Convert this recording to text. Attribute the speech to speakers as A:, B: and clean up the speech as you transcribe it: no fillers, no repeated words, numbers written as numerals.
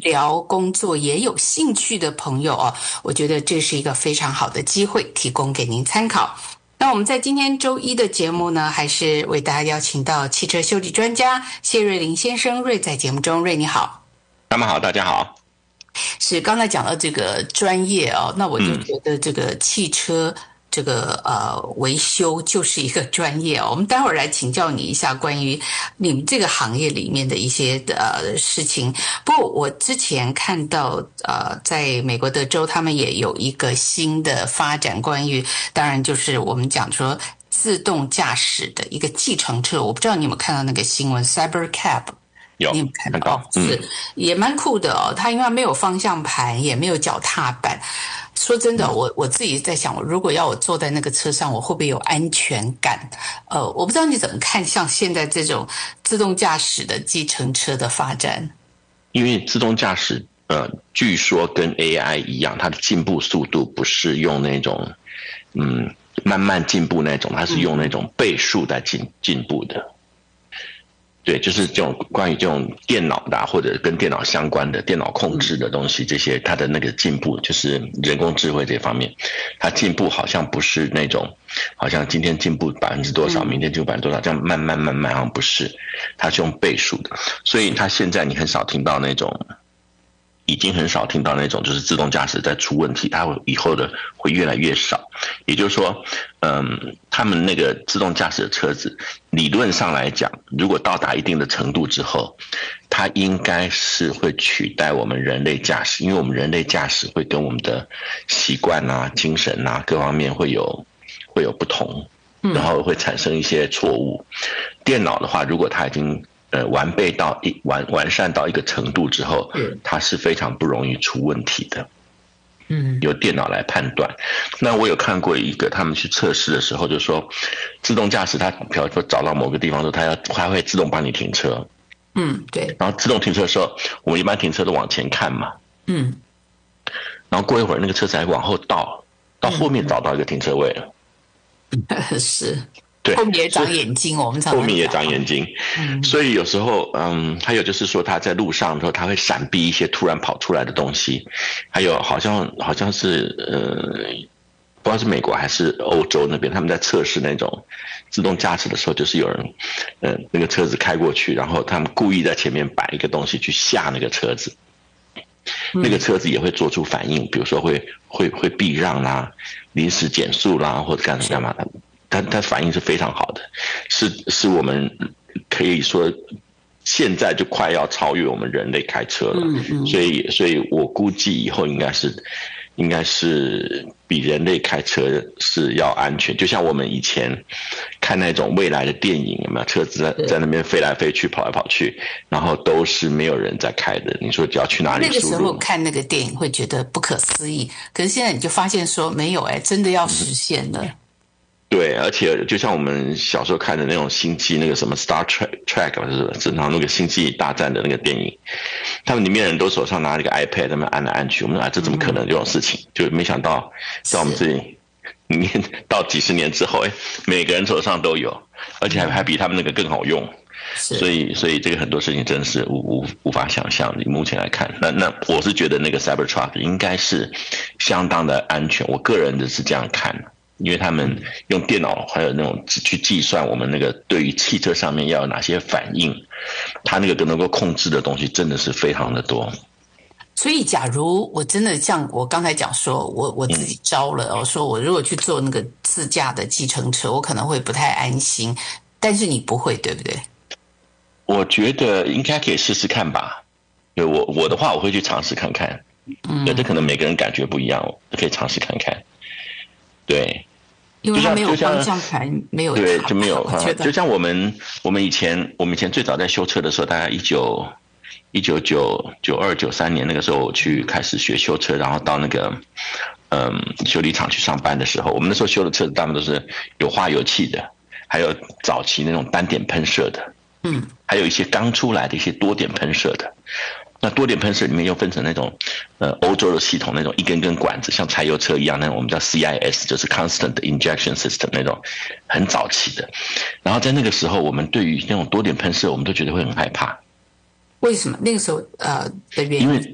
A: 疗、工作也有兴趣的朋友哦，我觉得这是一个非常好的机会，提供给您参考。那我们在今天周一的节目呢，还是为大家邀请到汽车修理专家谢瑞麟先生。瑞在节目中，瑞你好。
B: 他们好，大家好。
A: 是刚才讲到这个专业哦，那我就觉得这个汽车这个维修就是一个专业哦。我们待会儿来请教你一下关于你们这个行业里面的一些事情。不过我之前看到在美国德州他们也有一个新的发展，关于当然就是我们讲说自动驾驶的一个计程车。我不知道你有没有看到那个新闻 Cybercab。
B: 有，
A: 你有看到？是，也蛮酷的哦。它因为它没有方向盘，也没有脚踏板。说真的，我自己在想，如果要我坐在那个车上，我会不会有安全感？我不知道你怎么看，像现在这种自动驾驶的计程车的发展。
B: 因为自动驾驶，据说跟 AI 一样，它的进步速度不是用那种，慢慢进步那种，它是用那种倍数在进步的。对，就是这种关于这种电脑的或者跟电脑相关的电脑控制的东西，这些它的那个进步，就是人工智慧这方面，它进步好像不是那种，好像今天进步多少，明天进步多少，这样慢慢好像不是，它是用倍数的，所以它现在你很少听到那种。已经很少听到那种就是自动驾驶在出问题，它以后的会越来越少。也就是说，他们那个自动驾驶的车子，理论上来讲，如果到达一定的程度之后，它应该是会取代我们人类驾驶，因为我们人类驾驶会跟我们的习惯啊、精神啊各方面会有不同，然后会产生一些错误。电脑的话，如果它已经完善到一个程度之后，它是非常不容易出问题的。由电脑来判断。那我有看过一个，他们去测试的时候就说，自动驾驶它比如说找到某个地方之后，它会自动帮你停车。
A: 对。
B: 然后自动停车的时候，我们一般停车都往前看嘛。然后过一会儿那个车子还往后倒后面找到一个停车位了。
A: 是。
B: 对，
A: 后面也长眼睛，我们常常
B: 后面也长眼睛，所以有时候，还有就是说，他在路上的时候，他会闪避一些突然跑出来的东西，还有好像是不知道是美国还是欧洲那边，他们在测试那种自动驾驶的时候，就是有人，那个车子开过去，然后他们故意在前面摆一个东西去吓那个车子，那个车子也会做出反应，比如说会避让啦，临时减速啦，或者干嘛的。它反应是非常好的，是我们可以说现在就快要超越我们人类开车了。所以我估计以后应该是比人类开车是要安全。就像我们以前看那种未来的电影，有没有车子在那边飞来飞去、跑来跑去，然后都是没有人在开的。你说只要去哪里输入，
A: 那个时候看那个电影会觉得不可思议，可是现在你就发现说没有，真的要实现了。
B: 对，而且就像我们小时候看的那种星际那个什么 Star Trek 是然后那个星际大战的那个电影，他们里面人都手上拿了一个 iPad， 他们按来按去，我们说这怎么可能这种事情？就没想到在我们这里到几十年之后，每个人手上都有，而且还比他们那个更好用。所以这个很多事情真的是无法想象。以目前来看，那我是觉得那个 Cybertruck 应该是相当的安全，我个人的是这样看的。因为他们用电脑还有那种去计算我们那个对于汽车上面要有哪些反应，它那个能够控制的东西真的是非常的多。
A: 所以假如我真的像我刚才讲说我自己招了，我说我如果去坐那个自驾的计程车，我可能会不太安心，但是你不会，对不对？
B: 我觉得应该可以试试看吧。我的话我会去尝试看看。这可能每个人感觉不一样，可以尝试看看。对，
A: 因为它没有方向盘，没有
B: 对，就没有。就像我们以前最早在修车的时候，大概1992、93年那个时候，我去开始学修车，然后到那个修理厂去上班的时候，我们那时候修的车子大部分都是有化油器的，还有早期那种单点喷射的，还有一些刚出来的一些多点喷射的。那多点喷射里面又分成那种欧洲的系统，那种一根根管子像柴油车一样，那种我们叫 CIS， 就是 Constant Injection System 那种很早期的。然后在那个时候，我们对于那种多点喷射，我们都觉得会很害怕。
A: 为什么？那个时候的原因？